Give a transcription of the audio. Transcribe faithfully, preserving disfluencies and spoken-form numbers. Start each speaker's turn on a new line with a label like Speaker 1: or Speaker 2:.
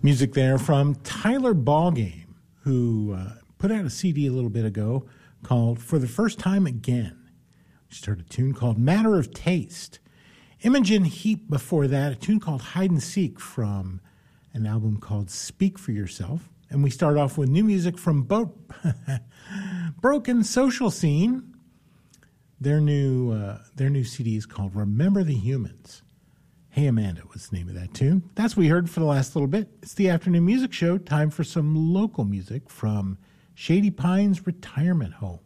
Speaker 1: Music there from Tyler Ballgame, who uh, put out a C D a little bit ago called For the First Time Again. We just heard a tune called Matter of Taste. Imogen Heap before that, a tune called Hide and Seek from an album called Speak for Yourself. And we start off with new music from Bo- Broken Social Scene. Their new uh, their new C D is called Remember the Humans. Hey Amanda was the name of that tune. That's what we heard for the last little bit. It's the afternoon music show. Time for some local music from Shady Pines Retirement Home.